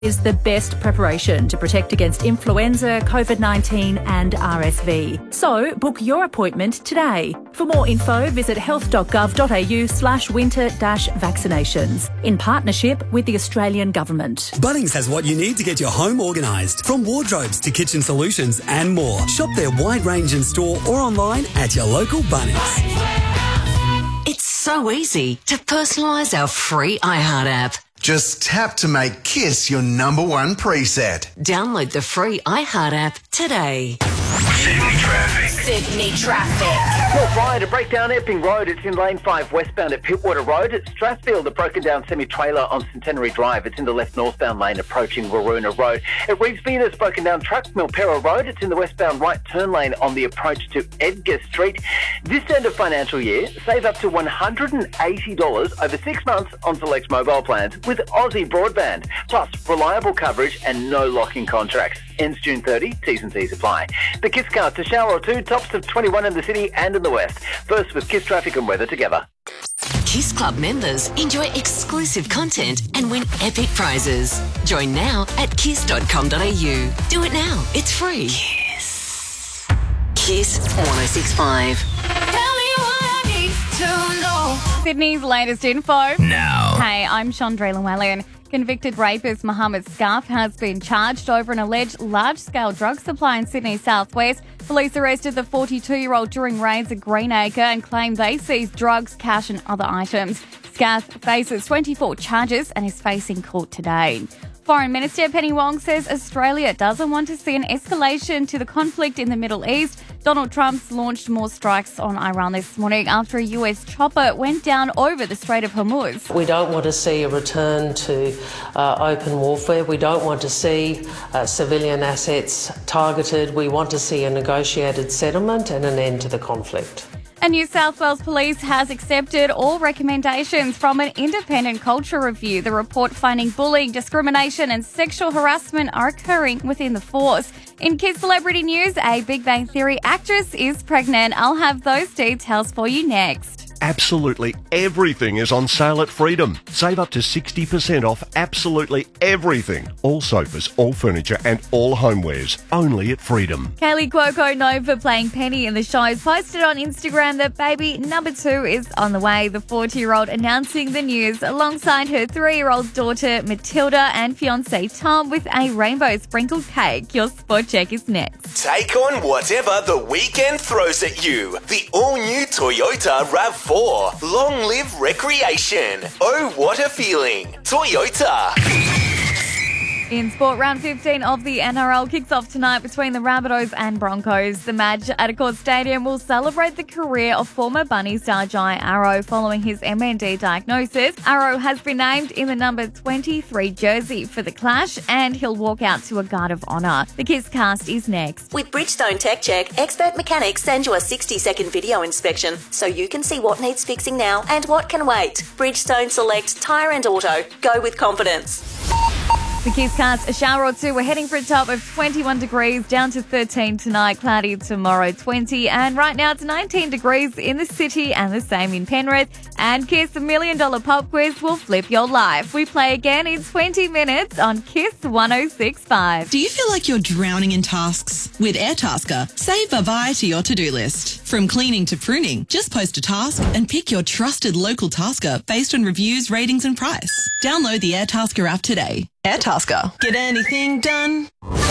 is the best preparation to protect against influenza, COVID-19 and RSV. So book your appointment today. For more info, visit health.gov.au/winter-vaccinations in partnership with the Australian Government. Bunnings has what you need to get your home organised, from wardrobes to kitchen solutions and more. Shop their wide range in store or online at your local Bunnings. It's so easy to personalise our free iHeart app. Just tap to make Kiss your number one preset. Download the free iHeart app today. Sydney traffic. Sydney traffic. Well, prior to breakdown Epping Road, it's in lane 5 westbound at Pittwater Road. At Strathfield, a broken down semi-trailer on Centenary Drive. It's in the left northbound lane approaching Waroona Road. At Reeves Venus, broken down truck, Milperra Road. It's in the westbound right turn lane on the approach to Edgar Street. This end of financial year, save up to $180 over 6 months on select mobile plans with Aussie Broadband. Plus, reliable coverage and no lock-in contracts. Ends June 30, T's and C's apply. The Kiss Cast, a shower or two, tops of 21 in the city and in the west. First with Kiss traffic and weather together. Kiss Club members enjoy exclusive content and win epic prizes. Join now at kiss.com.au. Do it now. It's free. Kiss. Kiss 106.5. Sydney's latest info. Now. Hey, I'm Chandra Llewellyn. Convicted rapist Mohammed Scarf has been charged over an alleged large-scale drug supply in Sydney's southwest. Police arrested the 42-year-old during raids at Greenacre and claimed they seized drugs, cash and other items. Scarf faces 24 charges and is facing court today. Foreign Minister Penny Wong says Australia doesn't want to see an escalation to the conflict in the Middle East. Donald Trump's launched more strikes on Iran this morning after a US chopper went down over the Strait of Hormuz. We don't want to see a return to open warfare. We don't want to see civilian assets targeted. We want to see a negotiated settlement and an end to the conflict. And New South Wales Police has accepted all recommendations from an independent culture review. The report finding bullying, discrimination and sexual harassment are occurring within the force. In Kiss Celebrity News, a Big Bang Theory actress is pregnant. I'll have those details for you next. Absolutely everything is on sale at Freedom. Save up to 60% off absolutely everything. All sofas, all furniture and all homewares. Only at Freedom. Kaylee Cuoco, known for playing Penny in the show, posted on Instagram that baby number 2 is on the way. The 40-year-old announcing the news alongside her 3-year-old daughter Matilda and fiancé Tom with a rainbow sprinkled cake. Your sport check is next. Take on whatever the weekend throws at you. The all-new Toyota RAV4. Long live recreation. Oh, what a feeling. Toyota. In sport, round 15 of the NRL kicks off tonight between the Rabbitohs and Broncos. The match at Accor Stadium will celebrate the career of former Bunny star Jai Arrow following his MND diagnosis. Arrow has been named in the number 23 jersey for the clash and he'll walk out to a guard of honour. The Kiss Cast is next. With Bridgestone Tech Check, expert mechanics send you a 60-second video inspection so you can see what needs fixing now and what can wait. Bridgestone Select Tyre and Auto. Go with confidence. The Kiss Cast, a shower or two. We're heading for a top of 21 degrees, down to 13 tonight, cloudy tomorrow 20. And right now it's 19 degrees in the city and the same in Penrith. And Kiss, $1 million pop quiz will flip your life. We play again in 20 minutes on Kiss 106.5. Do you feel like you're drowning in tasks? With Airtasker, save bye-bye to your to-do list. From cleaning to pruning, just post a task and pick your trusted local tasker based on reviews, ratings and price. Download the Airtasker app today. Airtasker. Get anything done?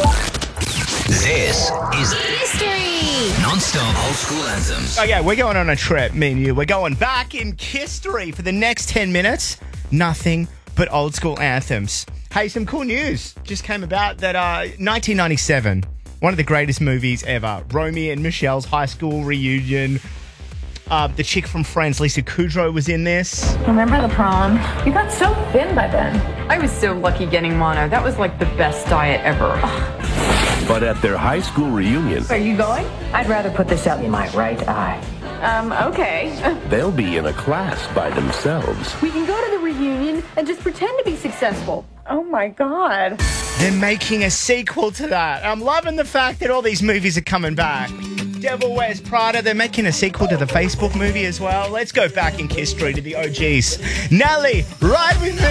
This is History. Non-stop old school anthems. Okay, we're going on a trip, me and you. We're going back in history for the next 10 minutes. Nothing but old school anthems. Hey, some cool news just came about that 1997, one of the greatest movies ever. Romy and Michelle's high school reunion. The chick from Friends, Lisa Kudrow, was in this. Remember the prom? You got so thin by then. I was so lucky getting mono. That was like the best diet ever. But at their high school reunion... Are you going? I'd rather put this out in my right eye. Okay. They'll be in a class by themselves. We can go to the reunion and just pretend to be successful. Oh my God. They're making a sequel to that. I'm loving the fact that all these movies are coming back. Devil Wears Prada, they're making a sequel to the Facebook movie as well. Let's go back in history to the OGs. Nelly, ride with me.